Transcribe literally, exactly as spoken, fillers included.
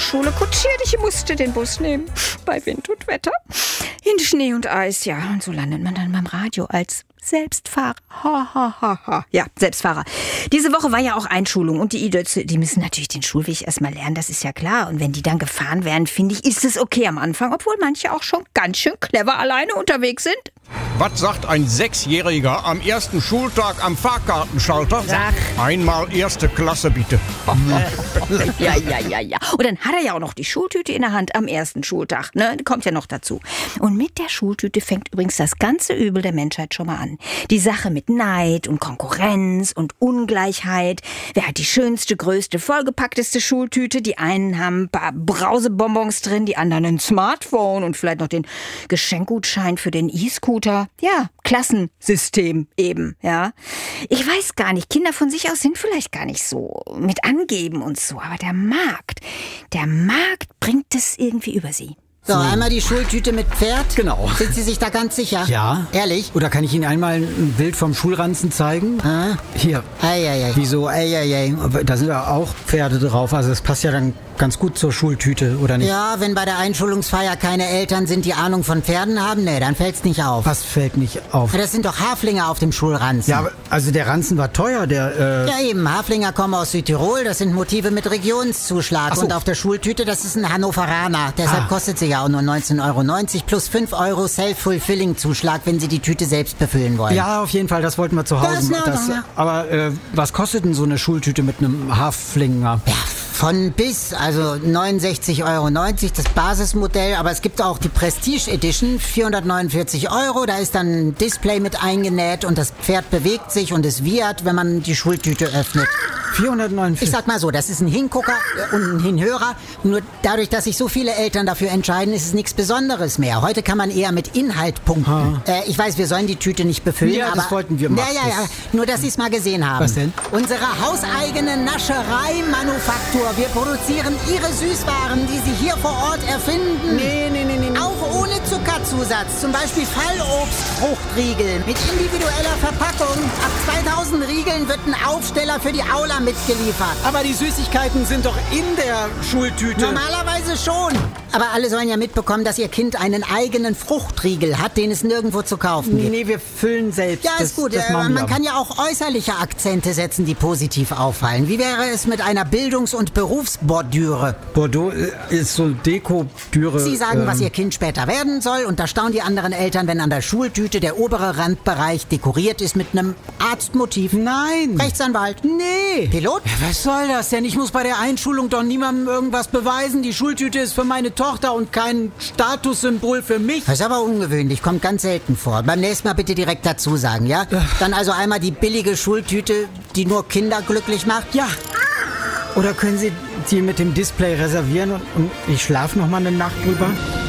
Schule kutschiert. Ich musste den Bus nehmen. Bei Wind und Wetter. In Schnee und Eis, ja. Und so landet man dann beim Radio als Selbstfahrer. Ha, ha, ha, ha. Ja, Selbstfahrer. Diese Woche war ja auch Einschulung. Und die Idötze, die müssen natürlich den Schulweg erstmal lernen, das ist ja klar. Und wenn die dann gefahren werden, finde ich, ist es okay am Anfang. Obwohl manche auch schon ganz schön clever alleine unterwegs sind. Was sagt ein Sechsjähriger am ersten Schultag am Fahrkartenschalter? Sag. Einmal erste Klasse, bitte. Ja, ja, ja, ja. Und dann hat er ja auch noch die Schultüte in der Hand am ersten Schultag. Ne? Kommt ja noch dazu. Und mit der Schultüte fängt übrigens das ganze Übel der Menschheit schon mal an. Die Sache mit Neid und Konkurrenz und Ungleichheit. Wer hat die schönste, größte, vollgepackteste Schultüte? Die einen haben ein paar Brausebonbons drin, die anderen ein Smartphone und vielleicht noch den Geschenkgutschein für den E-Scooter. Ja, Klassensystem eben, ja. Ich weiß gar nicht, Kinder von sich aus sind vielleicht gar nicht so mit angeben und so, aber der Markt, der Markt bringt es irgendwie über sie. So, einmal die Schultüte mit Pferd. Genau. Sind Sie sich da ganz sicher? Ja. Ehrlich? Oder kann ich Ihnen einmal ein Bild vom Schulranzen zeigen? Ah. Hier. Eieiei. Wieso? Eieiei. Da sind ja auch Pferde drauf. Also das passt ja dann ganz gut zur Schultüte, oder nicht? Ja, wenn bei der Einschulungsfeier keine Eltern sind, die Ahnung von Pferden haben, nee, dann fällt's nicht auf. Was fällt nicht auf? Das sind doch Haflinger auf dem Schulranzen. Ja, aber, also der Ranzen war teuer, der... Äh Ja eben, Haflinger kommen aus Südtirol, das sind Motive mit Regionszuschlag. Ach so. Und auf der Schultüte, das ist ein Hannoveraner. Deshalb Ah. kostet sie ja auch nur neunzehn Euro neunzig plus fünf Euro Self-Fulfilling-Zuschlag, wenn Sie die Tüte selbst befüllen wollen. Ja, auf jeden Fall, das wollten wir zu Hause. Das ist in Ordnung, das, ja. aber äh, was kostet denn so eine Schultüte mit einem Haflinger? Ja, von bis, also neunundsechzig Euro neunzig, das Basismodell, aber es gibt auch die Prestige Edition, vierhundertneunundvierzig Euro, da ist dann ein Display mit eingenäht und das Pferd bewegt sich und es wiehert, wenn man die Schultüte öffnet. vierhundertneunundvierzig. Ich sag mal so, das ist ein Hingucker und ein Hinhörer, nur dadurch, dass sich so viele Eltern dafür entscheiden, ist es nichts Besonderes mehr. Heute kann man eher mit Inhalt punkten. Äh, ich weiß, wir sollen die Tüte nicht befüllen, Ja, aber... das wollten wir machen. Ja, ja, ja, nur dass Sie es mal gesehen haben. Was denn? Unsere hauseigene Nascherei-Manufaktur. Wir produzieren Ihre Süßwaren, die Sie hier vor Ort erfinden. Nee, nee, nee, nee. Auch ohne Zuckerzusatz. Zum Beispiel Fallobstfruchtriegel mit individueller Verpackung. Ab zweitausend Riegeln wird ein Aufsteller für die Aula mitgeliefert. Aber die Süßigkeiten sind doch in der Schultüte. Normalerweise schon. Aber alle sollen ja mitbekommen, dass ihr Kind einen eigenen Fruchtriegel hat, den es nirgendwo zu kaufen gibt. Nee, wir füllen selbst. Ja, das, ist gut. Das Äh, machen wir man aber. kann ja auch äußerliche Akzente setzen, die positiv auffallen. Wie wäre es mit einer Bildungs- und Berufsbordüre? Bordeaux äh, ist so Dekobüre. Sie sagen, ähm, was Ihr Kind später werden soll und da staunen die anderen Eltern, wenn an der Schultüte der obere Randbereich dekoriert ist mit einem Arztmotiv. Nein. Rechtsanwalt. Nee. Pilot? Ja, was soll das denn? Ich muss bei der Einschulung doch niemandem irgendwas beweisen. Die Schultüte ist für meine Tochter und kein Statussymbol für mich. Das ist aber ungewöhnlich, kommt ganz selten vor. Beim nächsten Mal bitte direkt dazu sagen, ja? Dann also einmal die billige Schultüte, die nur Kinder glücklich macht. Ja. Oder können Sie die mit dem Display reservieren und, und ich schlafe noch mal eine Nacht drüber?